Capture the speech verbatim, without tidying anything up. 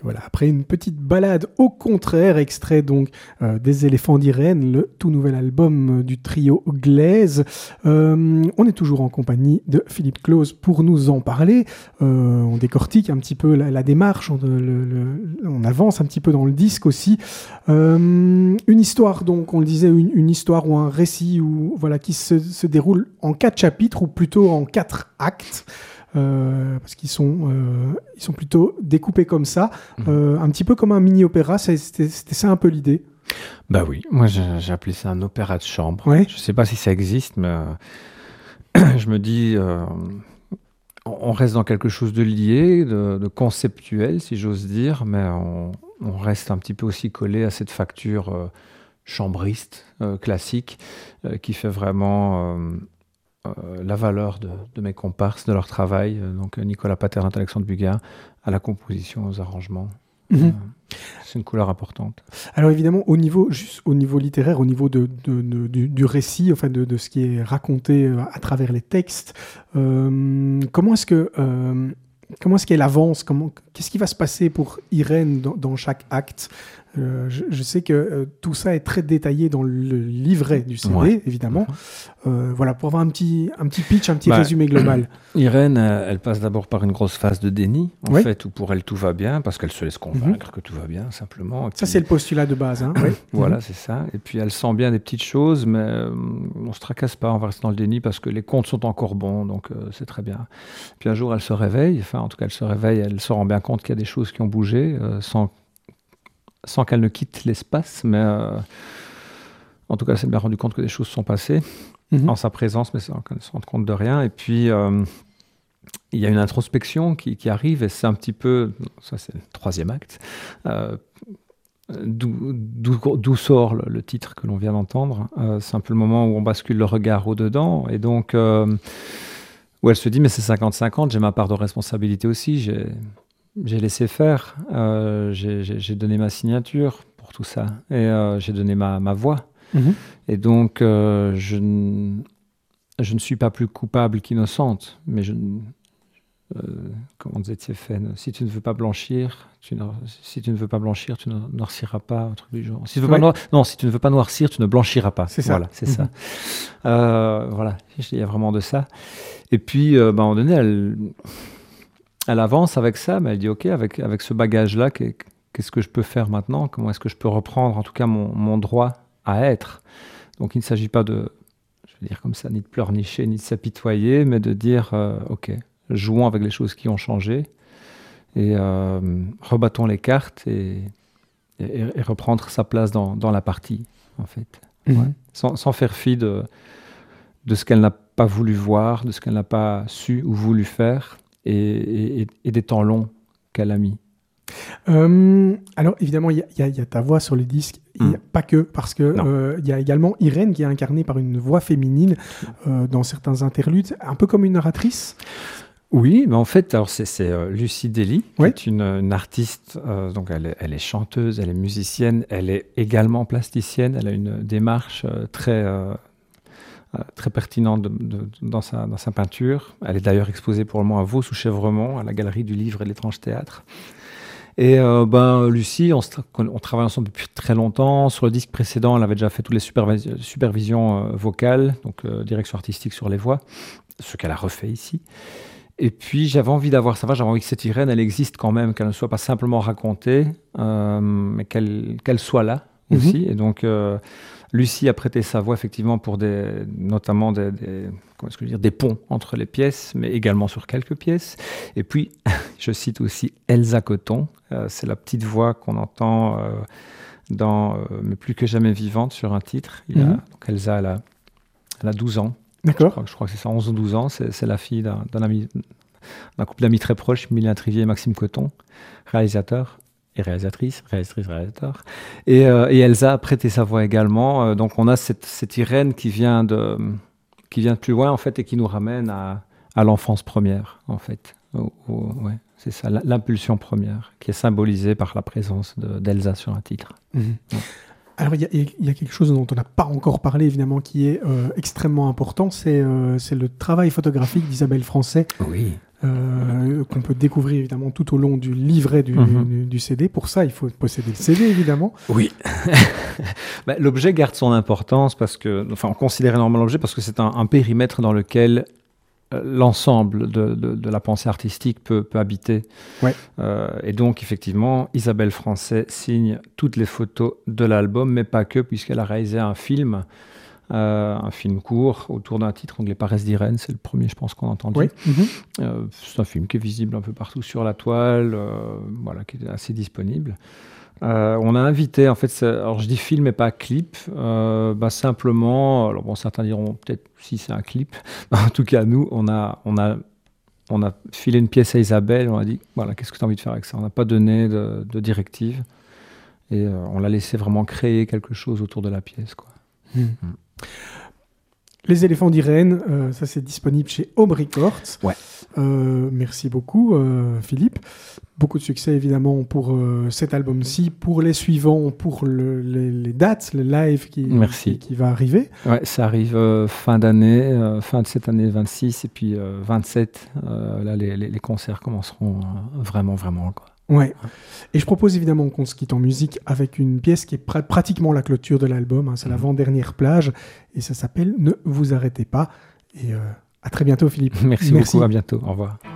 Voilà, après une petite balade au contraire, extrait donc euh, des Éléphants d'Irène, le tout nouvel album du trio Glaise. Euh, on est toujours en compagnie de Philippe Claus pour nous en parler. Euh, on décortique un petit peu la, la démarche, on, le, le, on avance un petit peu dans le disque aussi. Euh, une histoire, donc on le disait, une, une histoire ou un récit où, voilà, qui se, se déroule en quatre chapitres ou plutôt en quatre actes. Euh, parce qu'ils sont, euh, ils sont plutôt découpés comme ça, mmh. euh, un petit peu comme un mini-opéra, c'était, c'était ça un peu l'idée. Bah oui, moi j'ai, j'ai appelé ça un opéra de chambre. Ouais. Je sais pas si ça existe, mais euh, je me dis, euh, on reste dans quelque chose de lié, de, de conceptuel, si j'ose dire, mais on, on reste un petit peu aussi collé à cette facture euh, chambriste, euh, classique, euh, qui fait vraiment... Euh, Euh, la valeur de, de mes comparses, de leur travail, euh, donc Nicolas Paternotte, Alexandre Buguin, à la composition, aux arrangements. Mmh. Euh, c'est une couleur importante. Alors évidemment, au niveau, juste au niveau littéraire, au niveau de, de, de, du, du récit, enfin de, de ce qui est raconté à travers les textes, euh, comment est-ce que... Euh, Comment est-ce qu'elle avance? Comment, qu'est-ce qui va se passer pour Irène dans, dans chaque acte? euh, je, je sais que euh, tout ça est très détaillé dans le livret du C D, ouais. évidemment. Mm-hmm. Euh, voilà, pour avoir un petit, un petit pitch, un petit bah, résumé global. Irène, elle passe d'abord par une grosse phase de déni, en oui. fait, où pour elle tout va bien, parce qu'elle se laisse convaincre mm-hmm. que tout va bien, simplement. Ça, puis... c'est le postulat de base. Hein. oui. Voilà, mm-hmm. c'est ça. Et puis elle sent bien des petites choses, mais euh, on ne se tracasse pas, on va rester dans le déni, parce que les comptes sont encore bons, donc euh, c'est très bien. Puis un jour, elle se réveille, enfin, en tout cas, elle se réveille, elle se rend bien compte qu'il y a des choses qui ont bougé, euh, sans, sans qu'elle ne quitte l'espace, mais euh, en tout cas, elle s'est bien rendu compte que des choses sont passées mm-hmm. en sa présence, mais sans qu'elle ne se rende compte de rien. Et puis, euh, il y a une introspection qui, qui arrive, et c'est un petit peu, ça c'est le troisième acte, euh, d'où, d'où, d'où sort le, le titre que l'on vient d'entendre. Euh, c'est un peu le moment où on bascule le regard au-dedans, et donc... Euh, où elle se dit, mais c'est cinquante cinquante, j'ai ma part de responsabilité aussi, j'ai, j'ai laissé faire, euh, j'ai, j'ai, j'ai donné ma signature pour tout ça, et euh, j'ai donné ma, ma voix. Mm-hmm. Et donc, euh, je, n- je ne suis pas plus coupable qu'innocente, mais je... Euh, comment disait Thiéphène, si tu ne veux pas blanchir, tu ne, si tu ne veux pas blanchir, tu ne noirciras pas, un truc du genre. Si tu veux ouais. pas noir, non, si tu ne veux pas noircir, tu ne blanchiras pas. C'est ça. Voilà, c'est mm-hmm. ça. Euh, voilà, il y a vraiment de ça. Et puis, euh, bah, à un moment donné, elle, elle avance avec ça, mais elle dit, OK, avec, avec ce bagage-là, qu'est-ce que je peux faire maintenant? Comment est-ce que je peux reprendre, en tout cas, mon, mon droit à être? Donc, il ne s'agit pas de, je veux dire comme ça, ni de pleurnicher, ni de s'apitoyer, mais de dire, euh, OK, jouons avec les choses qui ont changé et euh, rebattons les cartes et, et, et reprendre sa place dans, dans la partie, en fait. Mmh. Ouais. Sans, sans faire fi de, de ce qu'elle n'a pas voulu voir, de ce qu'elle n'a pas su ou voulu faire et, et, et des temps longs qu'elle a mis. Euh, alors évidemment, il y, y, y a ta voix sur le disque, mmh. y a pas que, parce qu'il euh, y a également Irène qui est incarnée par une voix féminine euh, dans certains interludes, un peu comme une narratrice. Oui, mais en fait, alors c'est, c'est euh, Lucie Dely, qui ouais. est une, une artiste, euh, donc elle est, elle est chanteuse, elle est musicienne, elle est également plasticienne, elle a une démarche euh, très, euh, euh, très pertinente de, de, dans, sa, dans sa peinture. Elle est d'ailleurs exposée pour le moment à Vaux sous Chèvremont, à la Galerie du Livre et de l'Étrange Théâtre. Et euh, ben, Lucie, on, on travaille ensemble depuis très longtemps. Sur le disque précédent, elle avait déjà fait toutes les supervis- supervisions euh, vocales, donc euh, direction artistique sur les voix, ce qu'elle a refait ici. Et puis, j'avais envie d'avoir ça, j'avais envie que cette Irène, elle existe quand même, qu'elle ne soit pas simplement racontée, euh, mais qu'elle, qu'elle soit là mm-hmm. aussi. Et donc, euh, Lucie a prêté sa voix, effectivement, pour des, notamment des, des, comment est-ce que je veux dire, des ponts entre les pièces, mais également sur quelques pièces. Et puis, je cite aussi Elsa Coton, euh, c'est la petite voix qu'on entend euh, dans euh, Mais plus que jamais vivante sur un titre. Il y a, mm-hmm. donc Elsa, elle a, elle a douze ans. D'accord. Je crois, je crois que c'est ça, onze ou douze ans. C'est, c'est la fille d'un, d'un, ami, d'un couple d'amis très proches, Mylène Trivier et Maxime Coton, réalisateur et réalisatrice, réalisatrice, réalisateur. Et, euh, et Elsa a prêté sa voix également. Euh, donc on a cette, cette Irène qui vient, de, qui vient de plus loin, en fait, et qui nous ramène à, à l'enfance première, en fait. Au, au, ouais, c'est ça, l'impulsion première, qui est symbolisée par la présence de, d'Elsa sur un titre. Mmh. Ouais. Alors, il y, y a quelque chose dont on n'a pas encore parlé, évidemment, qui est euh, extrêmement important, c'est, euh, c'est le travail photographique d'Isabelle Francet, Oui. euh, qu'on peut découvrir, évidemment, tout au long du livret du, Mhm. du, du C D. Pour ça, il faut posséder le C D, évidemment. Oui. Bah, l'objet garde son importance parce que, enfin, on considère énormément l'objet parce que c'est un, un périmètre dans lequel euh, l'ensemble de, de, de la pensée artistique peut, peut habiter. Ouais. Euh, et donc, effectivement, Isabelle Francet signe toutes les photos de l'album, mais pas que, puisqu'elle a réalisé un film, euh, un film court autour d'un titre, donc Les Paresses d'Irène, c'est le premier, je pense, qu'on a entendu. Oui. Mhm. Euh, c'est un film qui est visible un peu partout sur la toile, euh, voilà, qui est assez disponible. Euh, on a invité, en fait, c'est- alors je dis film et pas clip, euh, bah simplement, alors bon, certains diront peut-être si c'est un clip, en tout cas nous, on a, on a, on a filé une pièce à Isabelle, on a dit, voilà, qu'est-ce que tu as envie de faire avec ça? On n'a pas donné de, de directive et euh, on l'a laissé vraiment créer quelque chose autour de la pièce, quoi. Mm. Les éléphants d'Irène, euh, ça c'est disponible chez Home Records. Ouais. Euh, merci beaucoup, euh, Philippe. Beaucoup de succès évidemment pour euh, cet album-ci, pour les suivants, pour le, les, les dates, le live qui, Merci. qui, qui va arriver. Ouais, ça arrive euh, fin d'année, euh, fin de cette année vingt-six et puis euh, vingt-sept. Euh, là, les, les, les concerts commenceront euh, vraiment, vraiment, quoi. Ouais. Et je propose évidemment qu'on se quitte en musique avec une pièce qui est pr- pratiquement la clôture de l'album. Hein, c'est l'avant-dernière plage et ça s'appelle Ne vous arrêtez pas. Et euh, à très bientôt, Philippe. Merci, Merci beaucoup, à bientôt. Au revoir.